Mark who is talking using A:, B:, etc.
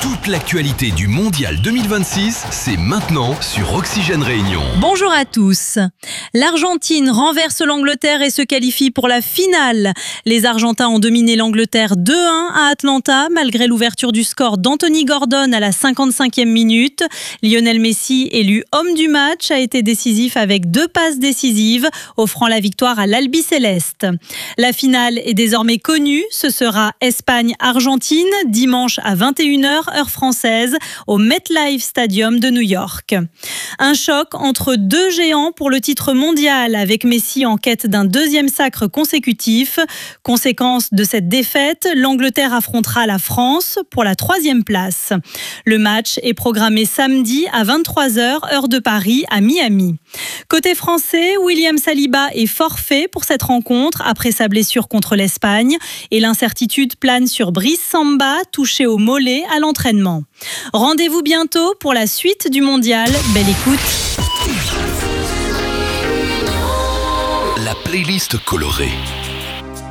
A: Toute l'actualité du Mondial 2026, c'est maintenant sur Oxygène Réunion.
B: Bonjour à tous. L'Argentine renverse l'Angleterre et se qualifie pour la finale. Les Argentins ont dominé l'Angleterre 2-1 à Atlanta, malgré l'ouverture du score d'Anthony Gordon à la 55e minute. Lionel Messi, élu homme du match, a été décisif avec 2 passes décisives, offrant la victoire à l'Albiceleste. La finale est désormais connue. Ce sera Espagne-Argentine, dimanche à 21h, heure française, au MetLife Stadium de New York. Un choc entre 2 géants pour le titre mondial, avec Messi en quête d'un 2e sacre consécutif. Conséquence de cette défaite, l'Angleterre affrontera la France pour la 3e place. Le match est programmé samedi à 23h, heure de Paris, à Miami. Côté français, William Saliba est forfait pour cette rencontre après sa blessure contre l'Espagne et l'incertitude plane sur Brice Samba, touché au mollet à l'entraînement. Rendez-vous bientôt pour la suite du mondial. Belle écoute.
A: La playlist colorée.